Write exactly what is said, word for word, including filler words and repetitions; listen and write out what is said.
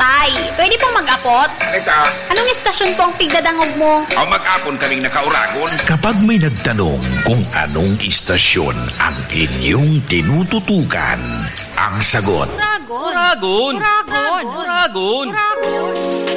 Tay, pwede pong mag-apot? Eka, Anong istasyon po ang tigdadangog mo? o mag-apon kaming nakauragon. Kapag may nagtanong kung anong istasyon ang inyong tinututukan, ang sagot, Uragon. Uragon. Uragon. Uragon. Uragon.